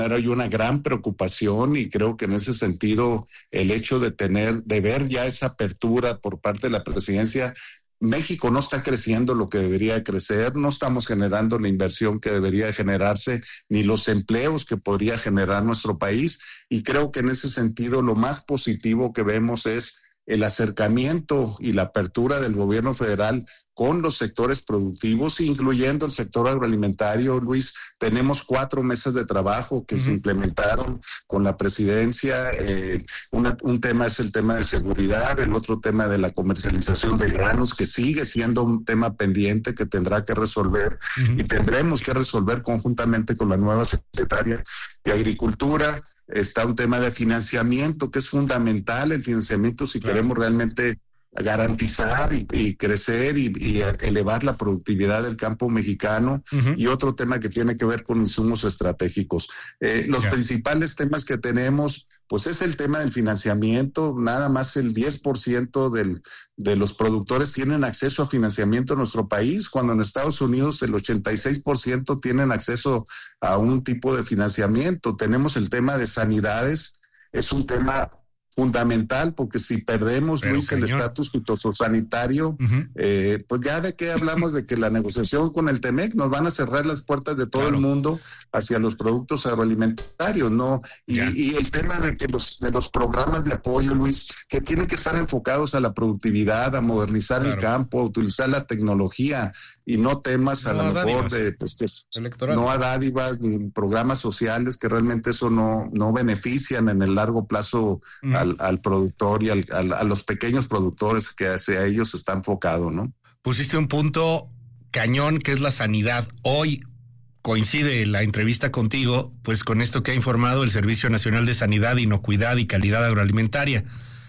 hay una gran preocupación, y creo que en ese sentido el hecho de ver ya esa apertura por parte de la presidencia. México no está creciendo lo que debería crecer, no estamos generando la inversión que debería generarse, ni los empleos que podría generar nuestro país, y creo que en ese sentido lo más positivo que vemos es el acercamiento y la apertura del gobierno federal con los sectores productivos, incluyendo el sector agroalimentario. Luis, tenemos 4 mesas de trabajo que se implementaron con la presidencia. Un tema es el tema de seguridad, el otro tema de la comercialización de granos, que sigue siendo un tema pendiente que tendrá que resolver y tendremos que resolver conjuntamente con la nueva secretaria de Agricultura. Está un tema de financiamiento que es fundamental, el financiamiento si queremos realmente garantizar y crecer y elevar la productividad del campo mexicano, y otro tema que tiene que ver con insumos estratégicos. Los principales temas que tenemos, pues es el tema del financiamiento. Nada más el 10% de los productores tienen acceso a financiamiento en nuestro país, cuando en Estados Unidos el 86% tienen acceso a un tipo de financiamiento. Tenemos el tema de sanidades, es un tema fundamental, porque si perdemos, Luis, el estatus fitosanitario, pues ya de qué hablamos, de que la negociación con el TEMEC nos van a cerrar las puertas de todo el mundo hacia los productos agroalimentarios, ¿no? Y el tema de que los programas de apoyo, Luis, que tienen que estar enfocados a la productividad, a modernizar el campo, a utilizar la tecnología, y no temas a lo mejor de no a dádivas ni programas sociales que realmente eso no benefician en el largo plazo al productor y a los pequeños productores, que hacia ellos está enfocado, ¿no? Pusiste un punto cañón, que es la sanidad. Hoy coincide la entrevista contigo pues con esto que ha informado el Servicio Nacional de Sanidad, Inocuidad y Calidad Agroalimentaria.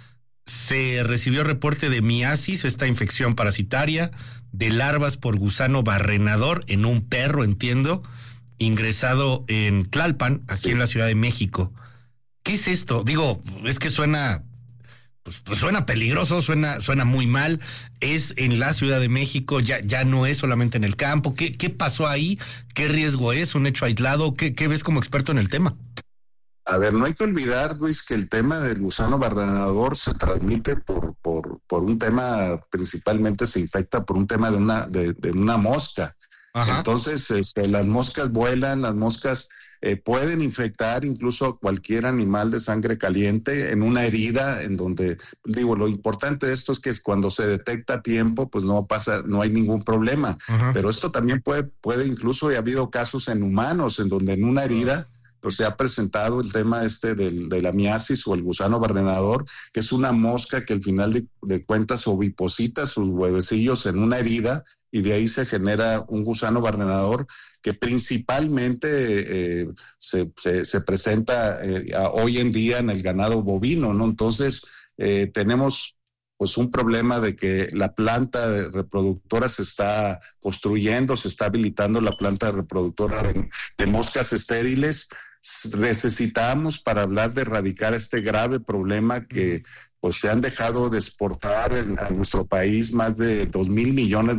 Se recibió reporte de miasis, esta infección parasitaria, de larvas por gusano barrenador en un perro, entiendo, ingresado en Tlalpan, aquí en la Ciudad de México. ¿Qué es esto? Digo, es que suena, pues suena peligroso, suena muy mal. Es en la Ciudad de México, ya no es solamente en el campo. ¿Qué pasó ahí? ¿Qué riesgo es? ¿Un hecho aislado? ¿Qué ves como experto en el tema? A ver, no hay que olvidar, Luis, que el tema del gusano barrenador se transmite por un tema, principalmente se infecta por un tema de una mosca. Entonces, las moscas vuelan, las moscas pueden infectar incluso a cualquier animal de sangre caliente en una herida, en donde, digo, lo importante de esto es que cuando se detecta a tiempo, pues no hay ningún problema. Pero esto también puede incluso, y ha habido casos en humanos, en donde en una herida pues se ha presentado el tema de la miasis o el gusano barrenador, que es una mosca que al final de cuentas oviposita sus huevecillos en una herida, y de ahí se genera un gusano barrenador que principalmente se presenta hoy en día en el ganado bovino, ¿no? Entonces tenemos pues un problema de que la planta reproductora se está construyendo, se está habilitando la planta reproductora de moscas estériles. Necesitamos, para hablar de erradicar este grave problema, que pues se han dejado de exportar a nuestro país más de $2,000 millones,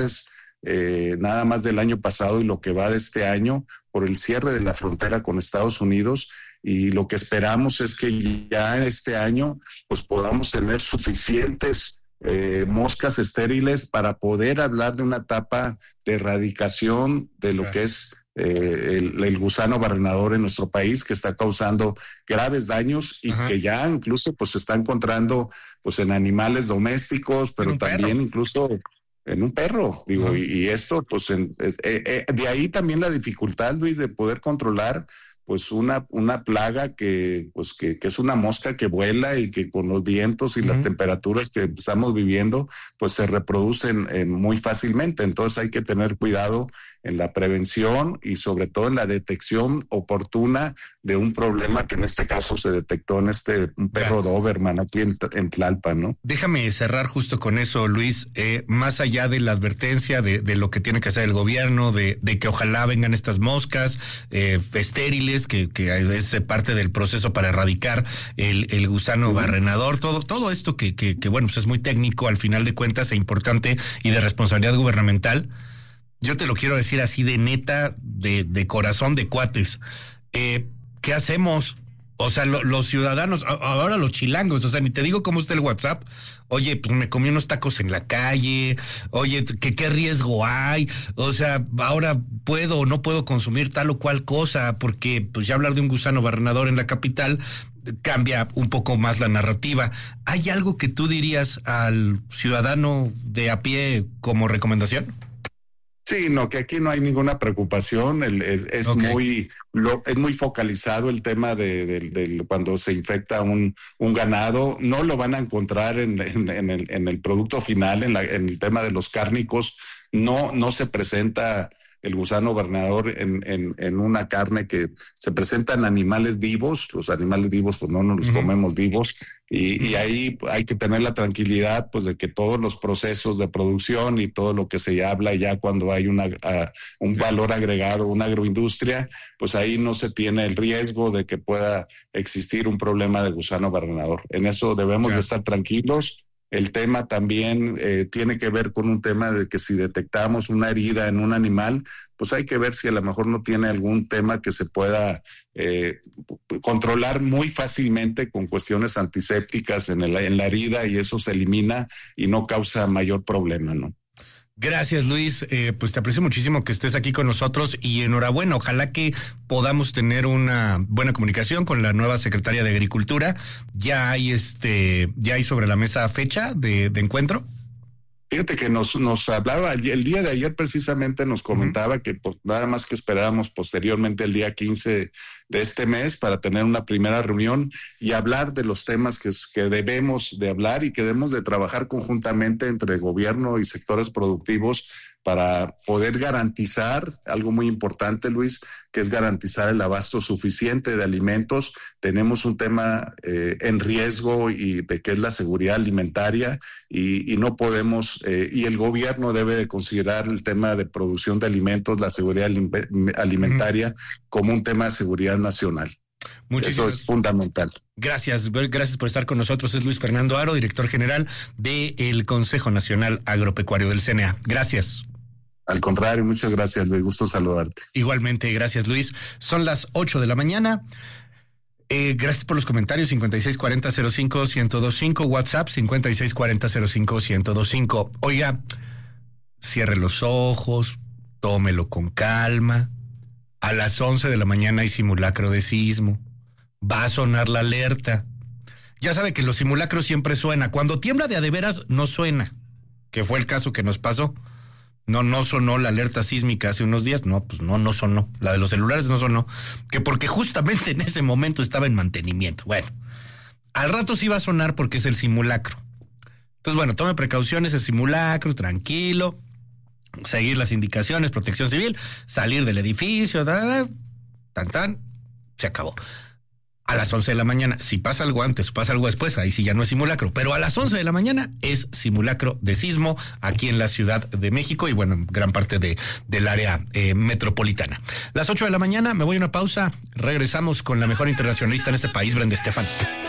nada más del año pasado y lo que va de este año, por el cierre de la frontera con Estados Unidos. Y lo que esperamos es que ya este año pues podamos tener suficientes moscas estériles para poder hablar de una etapa de erradicación de lo que es el gusano barrenador en nuestro país, que está causando graves daños y que ya incluso pues se está encontrando pues en animales domésticos, pero también incluso en un perro, digo, y esto pues de ahí también la dificultad, Luis, de poder controlar pues una plaga que es una mosca que vuela y que con los vientos y las temperaturas que estamos viviendo pues se reproducen muy fácilmente. Entonces hay que tener cuidado en la prevención y sobre todo en la detección oportuna de un problema que en este caso se detectó en un perro Doberman aquí en Tlalpan, ¿no? Déjame cerrar justo con eso, Luis. Más allá de la advertencia de lo que tiene que hacer el gobierno, de que ojalá vengan estas moscas estériles, que es parte del proceso para erradicar el gusano barrenador, todo esto que bueno, pues es muy técnico al final de cuentas e importante y de responsabilidad gubernamental. Yo te lo quiero decir así de neta, de corazón, de cuates. ¿qué hacemos? O sea, los ciudadanos, ahora los chilangos, o sea, ni te digo cómo está el WhatsApp. Oye, pues me comí unos tacos en la calle. Oye, ¿qué riesgo hay? O sea, ahora puedo o no puedo consumir tal o cual cosa, porque pues ya hablar de un gusano barrenador en la capital cambia un poco más la narrativa. ¿Hay algo que tú dirías al ciudadano de a pie como recomendación? Sí, no, que aquí no hay ninguna preocupación, es Okay. es muy focalizado el tema de cuando se infecta un ganado, no lo van a encontrar en el producto final, en el tema de los cárnicos, no se presenta el gusano barrenador en una carne que se presentan animales vivos, los animales vivos pues no nos los comemos vivos, y ahí hay que tener la tranquilidad pues de que todos los procesos de producción y todo lo que se habla ya cuando hay un valor agregado, una agroindustria, pues ahí no se tiene el riesgo de que pueda existir un problema de gusano barrenador. En eso debemos de estar tranquilos. El tema también tiene que ver con un tema de que si detectamos una herida en un animal, pues hay que ver si a lo mejor no tiene algún tema que se pueda controlar muy fácilmente con cuestiones antisépticas en la herida, y eso se elimina y no causa mayor problema, ¿no? Gracias, Luis. Pues te aprecio muchísimo que estés aquí con nosotros y enhorabuena. Ojalá que podamos tener una buena comunicación con la nueva secretaria de Agricultura. Ya hay sobre la mesa fecha de encuentro. Fíjate que nos hablaba, el día de ayer precisamente nos comentaba que pues, nada más que esperábamos posteriormente el día 15 de este mes para tener una primera reunión y hablar de los temas que debemos de hablar y que debemos de trabajar conjuntamente entre gobierno y sectores productivos para poder garantizar algo muy importante, Luis, que es garantizar el abasto suficiente de alimentos. Tenemos un tema en riesgo y de que es la seguridad alimentaria y no podemos, y el gobierno debe de considerar el tema de producción de alimentos, la seguridad alimentaria, como un tema de seguridad nacional. Eso es fundamental. Gracias por estar con nosotros. Es Luis Fernando Haro, director general del Consejo Nacional Agropecuario del CNA. Gracias. Al contrario, muchas gracias, Luis. Gusto saludarte. Igualmente, gracias, Luis. Son las 8 de la mañana. Gracias por los comentarios. 5640-05-1025, WhatsApp 5640-05-1025. Oiga, cierre los ojos, tómelo con calma. A las 11 de la mañana hay simulacro de sismo. Va a sonar la alerta. Ya sabe que los simulacros siempre suena. Cuando tiembla de a de veras, no suena. Que fue el caso que nos pasó. No sonó la alerta sísmica hace unos días. No, pues no sonó. La de los celulares no sonó. Que porque justamente en ese momento estaba en mantenimiento. Bueno, al rato sí va a sonar porque es el simulacro. Entonces, bueno, tome precauciones, el simulacro, tranquilo. Seguir las indicaciones, protección civil, salir del edificio, se acabó. A las 11 de la mañana, si pasa algo antes, pasa algo después, ahí sí ya no es simulacro, pero a las 11 de la mañana es simulacro de sismo aquí en la Ciudad de México y bueno, en gran parte del área metropolitana. Las 8 de la mañana, me voy a una pausa, regresamos con la mejor internacionalista en este país, Brenda Estefan.